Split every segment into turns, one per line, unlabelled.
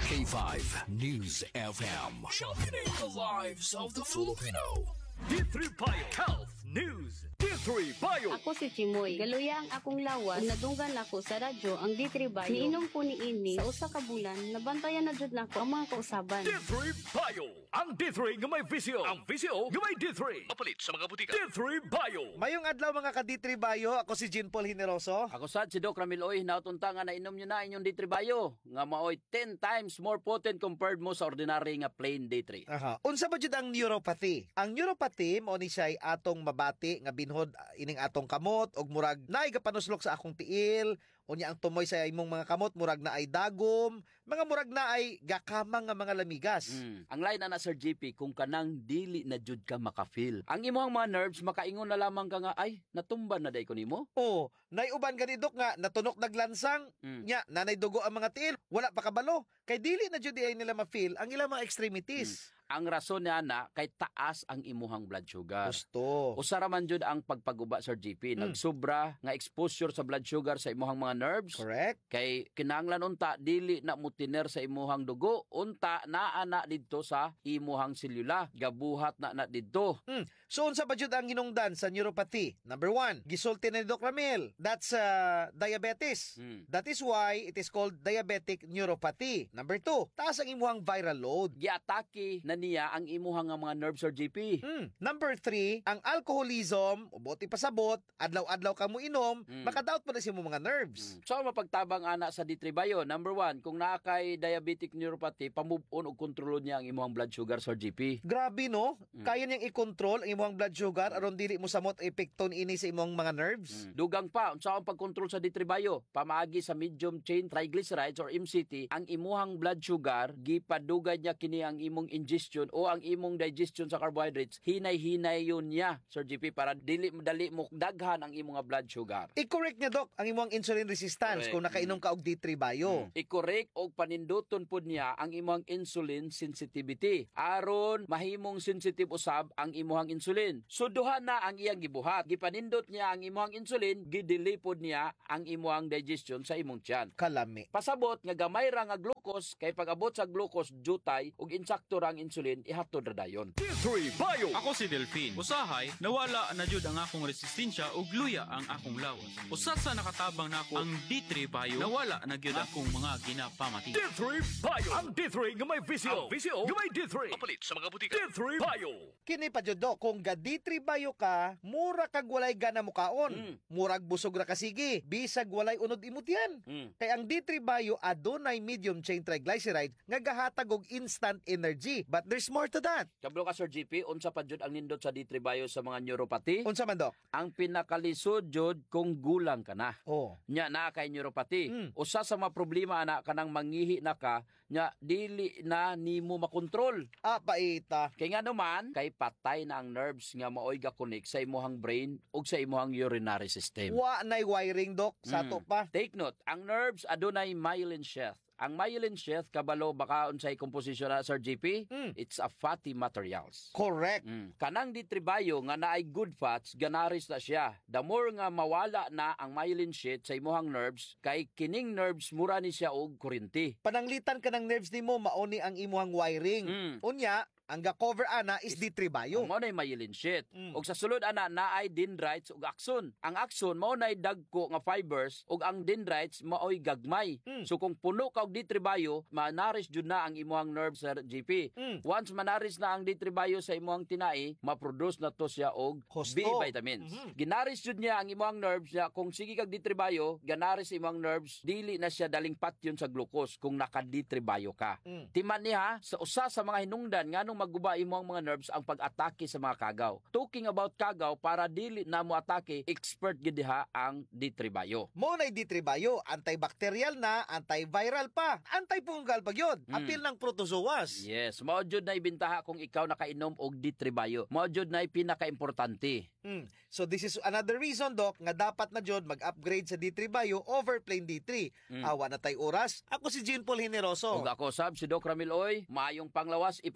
K5 News FM. Championing the lives of the Filipino.
D3 Bio Health News. D3 Bio.
Ako si Chimoy. Galuya ang akong lawas. Nadunggan ako sa radyo ang D3 Bio. Niinom ko ni ini sa usa ka bulan. Nabantayan na jud nako ang mga kausaban.
D3 Bio. Ang D3 nga may visio. Ang visio nga may D3. Mapalit sa mga butika. D3 Bio.
Mayong adlaw mga ka-D3 Bio, ako si Jean Paul Generoso.
Ako sad si Doc Ramiloy, nautunta nga nainom nyo na inyong D3 Bio. Nga maoy 10 times more potent compared mo sa ordinary nga plain D3.
Aha. Unsa ba jud ang neuropathy? Ang neuropathy mao ni siya atong mabati nga binhod ining atong kamot og murag naay gapanuslok sa akong tiil, unya ang tumoy sa imong mga kamot murag na ay dagom, mga murag na ay gakamang nga mga lamigas.
Ang line na Sir GP kung kanang dili na jud ka makafeel. Ang imong mga nerves makaingon na lamang ka nga ay natumban na day ko nimo.
Oh, nay uban ganidok nga natunok naglansang, nya nanay dugo ang mga tiil, wala pa kabalo kay dili na jud ay nila ma-feel ang ilang mga extremities.
Ang rason niya na kay taas ang imuhang blood sugar.
Gusto.
Usara man jud ang pagpaguba Sir GP, nagsubra nga exposure sa blood sugar sa imuhang mga nerves.
Correct.
Kay kinahanglan unta dili na mutiner sa imuhang dugo, unta naa na didto sa imuhang selula, gabuhat na didto.
So unsa ba jud ang hinungdan sa neuropathy? Number 1, gisulti ni Doc Ramil. That's diabetes. That is why it is called diabetic neuropathy. Number 2, taas ang imuhang viral load.
Giatake na niya ang imuhang nga mga nerves Sir GP.
Number 3, ang alcoholism, ubuti pasabot, adlaw-adlaw ka mo inom, makadaot pa na siya mo mga nerves.
So mapagtabang ana sa D3 Bio, number 1, kung naa kay diabetic neuropathy, pamove on og kontrolon niya ang imuhang blood sugar Sir GP.
Grabe no? Kaya niyang i-control ang imong blood sugar aron dili mo samot epekton ini sa imong mga nerves.
Dugang pa, unsa ang pagkontrol sa D3 Bio? Pamaagi sa medium chain triglycerides or MCT, ang imuhang blood sugar gipadugay niya kini ang imong ingestion o ang imong digestion sa carbohydrates, hinay-hinay yun niya, Sir GP, para dili madali mo daghan ang imong blood sugar.
I-correct niya, Doc, ang imong insulin resistance kung nakainom ka og D3 Bio.
I-correct og paninduton pod niya ang imong insulin sensitivity. Aron mahimong sensitive usab ang imong insulin. So duha na ang iyang gibuhat. Gipanindot niya ang imong insulin, gidili pod niya ang imong digestion sa imong tiyan.
Kalami.
Pasabot nga gamay ra nga glucose, kay pag-abot sa glucose jutay ug insakto ra ang insulin ihatod ra dayon.
D3 Bio.
Ako si Delphine. Usahay, nawala na jud ang akong resistensya ug luya ang akong lawas. Usa sa nakatabang nako ang D3 Bio, nawala na gyud akong mga ginapamati.
D3 Bio. Ang D3 nga may visio. Ang visio nga may D3. Mapalit sa mga butika. D3 Bio.
Kini pa jud, Doc, kung ga D3 Bio ka, mura kag walay gana mukaon. Murag busog ra ka sige, bisag walay unod imutyan. Kay ang D3 Bio adunay medium chain triglyceride nga gahatag og instant energy. But there's more to that.
Kablo ka Sir GP, unsa pa jud ang nindot sa D3 Bio sa mga neuropathy?
Unsa man, Doc?
Ang pinakalisod jud kung gulang ka na.
Oh.
Nya na kay neuropathy. Usa sa mga problema ana kanang mangihi na ka, nya dili na nimo makontrol.
Paita.
Kay nga naman, kay patay na ang nerves nga maoy ga-connect sa imuhang brain ug sa imuhang urinary system.
Wa nay wiring, Doc, sa to pa.
Take note, ang nerves adunay myelin sheath. Ang myelin sheath, kabalo baka unsay komposisyon na Sir GP? It's a fatty materials.
Correct.
Kanang D3 Bio nga naay good fats, ganaris na siya. The more nga mawala na ang myelin sheath sa imuhang nerves, kay kining nerves mura ni siya og kuryente.
Pananglitan ka ng nerves nimo mauni ang imuhang wiring. Unya, ang ga-cover ana is D3 Bio.
Mao nay myelin sheath. Ug sa sulod ana naay dendrites ug axon. Ang axon mao nay dagko nga fibers ug ang dendrites maoy gagmay. So kung puno ka og D3 Bio, manaris jud na ang imuhang nerve sa GP. Once manaris na ang D3 Bio sa imuhang tinai, ma-produce na to siya og B vitamins. Ginaris jud niya ang imuhang nerves niya kung sige kag D3 Bio, ganaris sa imuhang nerves, dili na siya daling patyon sa glucose kung naka D3 Bio ka. Timan niya sa usa sa mga hinungdan nganong maguba imong mga nerves ang pag-atake sa mga kagaw. Talking about kagaw, para dili na mo atake, expert gid diha ang D3 Bio.
Mo na D3 Bio, antibacterial na, antiviral pa, antifungal pa gyud. Apil ng protozoas.
Yes, mao jud na ibintaha kung ikaw nakainom og D3 Bio. Mao jud na pinaka-importante.
So this is another reason, Doc, nga dapat na jud mag-upgrade sa D3 Bio over plain D3. Awa na tay oras. Ako si Jean Paul Generoso.
Ug ako sab si Doc Ramiloy, maayong panglawas ipadayon.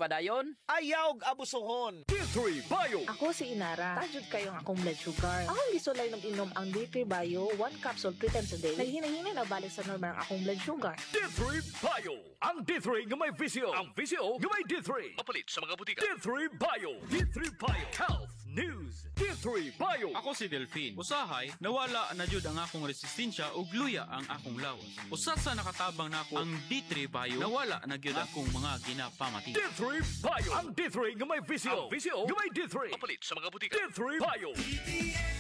abusuhon.
Ayaw abusuhon.
D3 Bio.
Ako si Inara. Tajud kayong akong blood sugar. Akong gisulay inom ang D3 Bio 1 capsule 3 times a day. Naghinay-hinay na balik sa normal ang akong blood sugar.
D3 Bio. Ang D3 nga may visyo. Ang visyo nga may D3. Mapalit sa mga butika. D3 Bio. D3 Bio. Health News. D3 Bio.
Ako si Delphine. Usahay, nawala na jud ang akong resistensya ug luya ang akong lawas. Usa sa nakatabang nako ang D3 Bio, nawala na gyud akong mga ginapamati.
D3 Bio. Ang D3 nga may visyo. Ang visyo nga may D3. Mapalit sa mga butika. D3 Bio.